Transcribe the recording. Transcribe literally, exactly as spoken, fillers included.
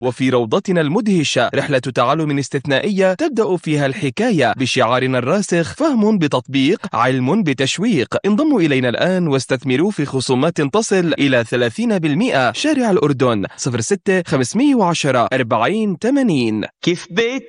وفي روضتنا المدهشة رحلة تعلم استثنائية تبدأ فيها الحكاية بشعارنا الراسخ: فهم بتطبيق، علم بتشويق. انضموا إلينا الآن واستثمروا في خصومات تصل إلى ثلاثين بالمئة. شارع الأردن صفر ستة خمسمئة وعشرة أربعين ثمانين. كيف بيت